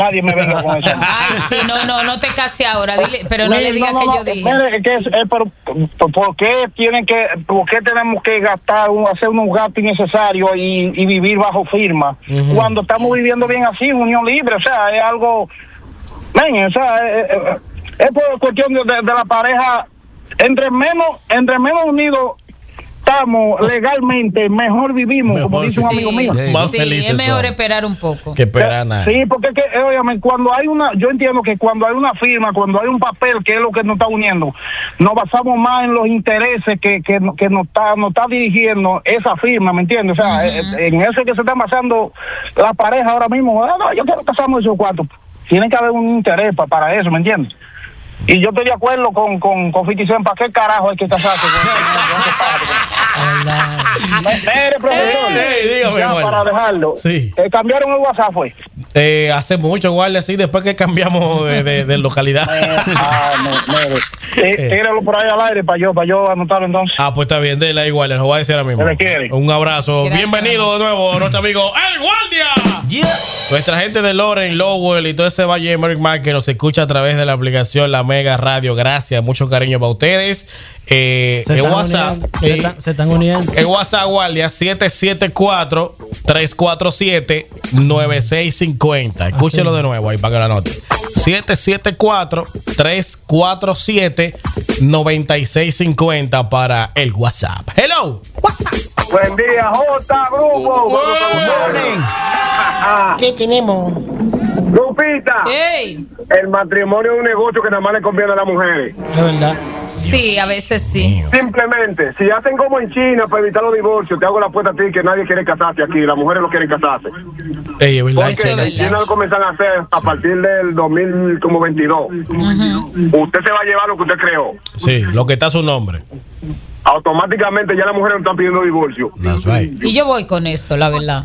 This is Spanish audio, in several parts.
nadie me venga con eso. Ay, sí, no te case ahora, dile, pero no le digas que yo dije. Mire, ¿por qué tenemos que hacer unos gastos innecesarios y vivir bajo firma cuando estamos viviendo bien así, unión libre? O sea, es algo, es por cuestión de la pareja. Entre menos unidos estamos legalmente, mejor vivimos, como dice un amigo mío. Más felices es mejor esperar un poco que esperar nada. Sí, porque es que, óyame, yo entiendo que cuando hay una firma, cuando hay un papel que es lo que nos está uniendo, nos basamos más en los intereses que nos está dirigiendo esa firma, ¿me entiendes? O sea, en eso es que se está basando la pareja ahora mismo. No, yo quiero casarme esos cuatro. Tiene que haber un interés para eso, ¿me entiendes? Y yo estoy de acuerdo con 50 Cent. ¿Para qué carajo hay que casarse Mire, profesor, dígame, para dejarlo. Sí. ¿Cambiaron el WhatsApp, fue? Hace mucho, guardia, así, después que cambiamos de localidad. Tíralo por ahí al aire para yo anotarlo entonces. Pues está bien, déle ahí, guardia, lo voy a decir ahora mismo. Un abrazo. Gracias. Bienvenido de nuevo, nuestro amigo El Guardia. Yeah. Nuestra gente de Loren, Lowell y todo ese Valle Merrick Mark que nos escucha a través de la aplicación La Mega Radio. Gracias, mucho cariño para ustedes. El WhatsApp se están uniendo. El WhatsApp, guardia, 774-347-9650. Escúchelo de nuevo ahí para que lo anote. 774-347-9650 para el WhatsApp. Hello, WhatsApp. Buen día, J, grupo. Good morning. ¿Qué tenemos? Lupita. Hey. El matrimonio es un negocio que nada más le conviene a las mujeres. Es verdad. Sí, a veces sí. Simplemente, si hacen como en China para evitar los divorcios, te hago la apuesta a ti que nadie quiere casarse aquí, las mujeres no quieren casarse. Es verdad. Porque en China lo comienzan a hacer a partir del 2022. Usted se va a llevar lo que usted creó. Sí, lo que está a su nombre. Automáticamente ya las mujeres no están pidiendo divorcio. That's right. Y yo voy con eso, la verdad.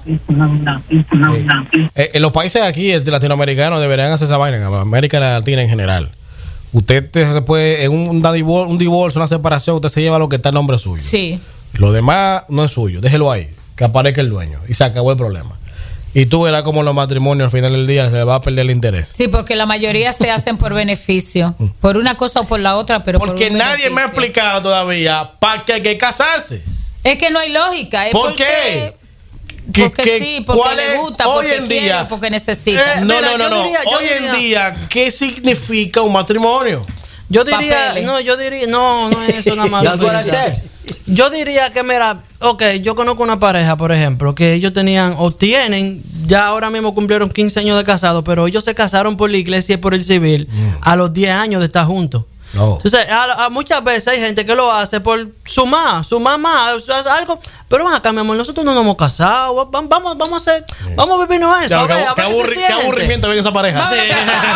En los países aquí latinoamericanos deberían hacer esa vaina, en América Latina en general. Usted puede, en un divorcio, una separación, usted se lleva lo que está en nombre suyo. Sí. Lo demás no es suyo, déjelo ahí, que aparezca el dueño y se acabó el problema. Y tú verás como los matrimonios al final del día se le va a perder el interés. Sí, porque la mayoría se hacen por beneficio, por una cosa o por la otra, pero porque por nadie me ha explicado todavía para qué hay que casarse. Es que no hay lógica. ¿Por qué? Porque sí, porque le gusta, porque quiere, porque necesita. No. Hoy en día, ¿qué significa un matrimonio? No es eso nada más. Yo diría que, mira, yo conozco una pareja, por ejemplo, que ellos tienen, ya ahora mismo cumplieron 15 años de casado, pero ellos se casaron por la iglesia y por el civil a los 10 años de estar juntos. No. Entonces, muchas veces hay gente que lo hace por sumar más, algo. Pero ven acá, mi amor, nosotros no nos hemos casado. Vamos a vivirnos eso. Qué aburrimiento ven esa pareja. Sí.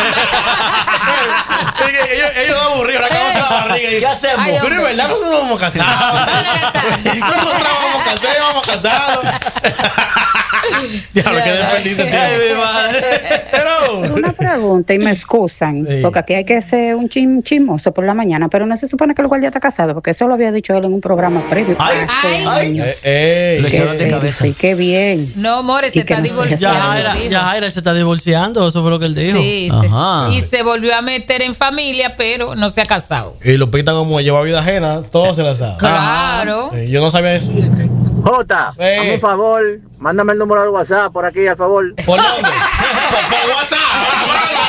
ellos aburridos, acabamos la barriga. ¿Qué hacemos? Pero es verdad, nosotros no nos hemos casado. Vamos a casarnos. Diablo, qué desperdicio tiene. Una pregunta y me excusan, porque aquí hay que ser un chismoso por la mañana, pero no se supone que el guardia está casado, porque eso lo había dicho él en un programa previo. Le echaron de cabeza. Sí, qué bien. No, More, se está divorciando. Ya Jaira se está divorciando, eso fue lo que él dijo. Sí, y se volvió a meter en familia, pero no se ha casado. Y Lupita, como lleva vida ajena, todo se la sabe. Claro. Yo no sabía eso. Jota, hazme un favor, mándame el número del WhatsApp por aquí, al favor. ¿Por dónde? ¿Por WhatsApp?